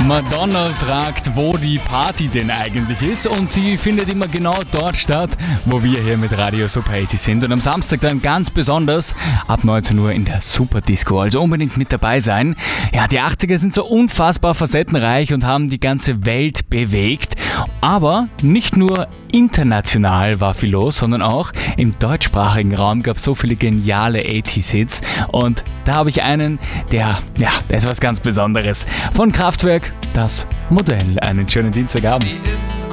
Madonna fragt, wo die Party denn eigentlich ist, und sie findet immer genau dort statt, wo wir hier mit Radio Super 80 sind, und am Samstag dann ganz besonders ab 19 Uhr in der Super Disco, also unbedingt mit dabei sein. Ja, die 80er sind so unfassbar facettenreich und haben die ganze Welt bewegt, aber nicht nur international war viel los, sondern auch im deutschsprachigen Raum gab es so viele geniale 80s-Hits, und da habe ich einen, der ist was ganz Besonderes. Von Kraftwerk, das Modell. Einen schönen Dienstagabend. Sie ist